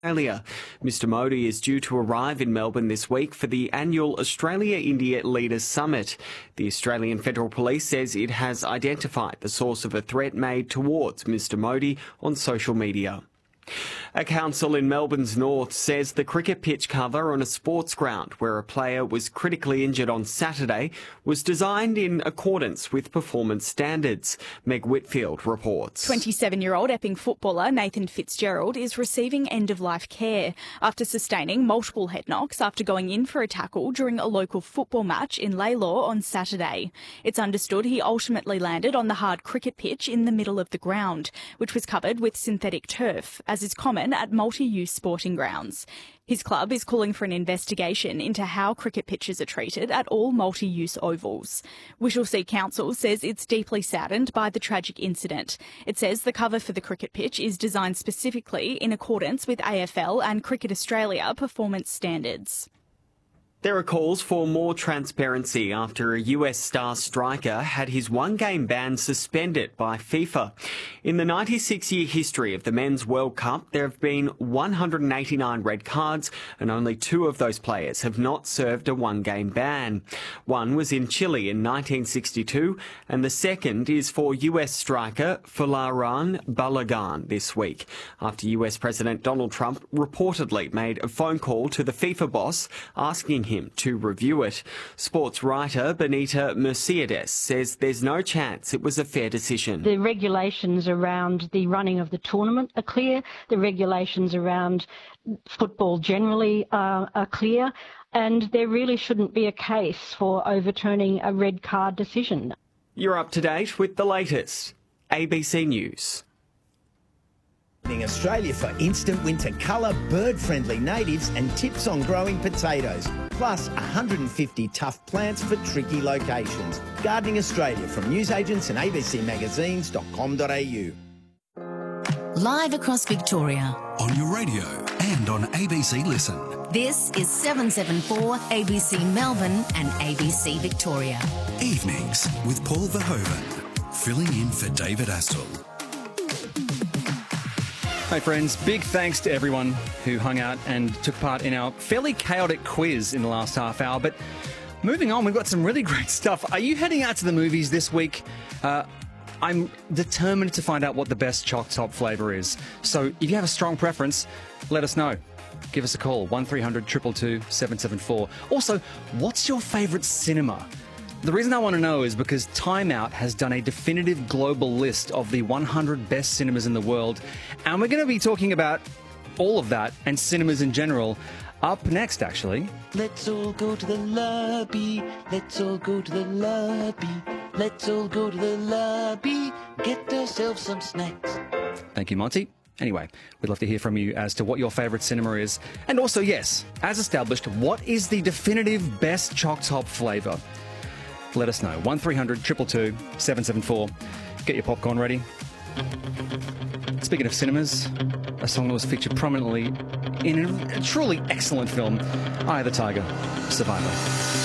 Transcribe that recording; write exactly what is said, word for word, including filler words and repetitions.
Australia. Mister Modi is due to arrive in Melbourne this week for the annual Australia-India Leaders Summit. The Australian Federal Police says it has identified the source of a threat made towards Mister Modi on social media. A council in Melbourne's north says the cricket pitch cover on a sports ground where a player was critically injured on Saturday was designed in accordance with performance standards. Meg Whitfield reports. twenty-seven-year-old Epping footballer Nathan Fitzgerald is receiving end-of-life care after sustaining multiple head knocks after going in for a tackle during a local football match in Laylaw on Saturday. It's understood he ultimately landed on the hard cricket pitch in the middle of the ground, which was covered with synthetic turf, as is common at multi-use sporting grounds. His club is calling for an investigation into how cricket pitches are treated at all multi-use ovals. Whittlesea Council says it's deeply saddened by the tragic incident. It says the cover for the cricket pitch is designed specifically in accordance with A F L and Cricket Australia performance standards. There are calls for more transparency after a U S star striker had his one-game ban suspended by FIFA. In the ninety-six-year history of the Men's World Cup, there have been one hundred eighty-nine red cards, and only two of those players have not served a one-game ban. One was in Chile in nineteen sixty-two, and the second is for U S striker Folarin Balogun this week, after U S President Donald Trump reportedly made a phone call to the FIFA boss asking him him to review it. Sports writer Benita Mercedes says there's no chance it was a fair decision. The regulations around the running of the tournament are clear. The regulations around football generally uh, are clear. And there really shouldn't be a case for overturning a red card decision. You're up to date with the latest. A B C News. Australia for instant winter colour, bird-friendly natives and tips on growing potatoes. Plus one hundred fifty tough plants for tricky locations. Gardening Australia from newsagents and a b c magazines dot com dot a u. Live across Victoria. On your radio and on A B C Listen. This is seven seven four A B C Melbourne and A B C Victoria. Evenings with Paul Verhoeven, filling in for David Astle. Hey friends, big thanks to everyone who hung out and took part in our fairly chaotic quiz in the last half hour. But moving on, we've got some really great stuff. Are you heading out to the movies this week? Uh, I'm determined to find out what the best Choc Top flavour is. So if you have a strong preference, let us know. Give us a call, one three hundred two two two seven seven four. Also, what's your favourite cinema? The reason I want to know is because Time Out has done a definitive global list of the one hundred best cinemas in the world, and we're going to be talking about all of that and cinemas in general up next, actually. Let's all go to the lobby, let's all go to the lobby, let's all go to the lobby, get ourselves some snacks. Thank you, Monty. Anyway, we'd love to hear from you as to what your favourite cinema is. And also, yes, as established, what is the definitive best Choc Top flavour? Let us know. one three hundred two two two seven seven four. Get your popcorn ready. Speaking of cinemas, a song that was featured prominently in a truly excellent film, Eye of the Tiger, Survivor.